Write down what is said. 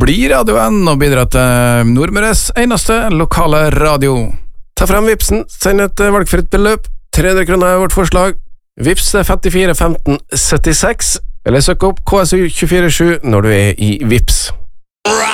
Bli radioen og bidra til Nordmøres eneste lokale radio. Ta frem Vipsen, send et valgfritt beløp. 300 kroner er vårt forslag. Vips 54 15 76, eller søk opp KSU 247 når du er i Vips.